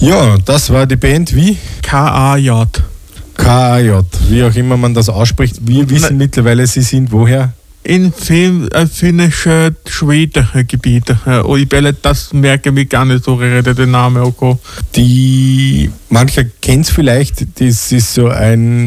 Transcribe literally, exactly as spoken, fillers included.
Ja, das war die Band wie? K A J. K A J, wie auch immer man das ausspricht. Wir wissen Ne- mittlerweile, Sie sind woher? In fin äh, finnische Schwedengebiete. Äh, und ich will das merke mich gar nicht so rede den Namen auch. Die, mancher kennt es vielleicht, das ist so ein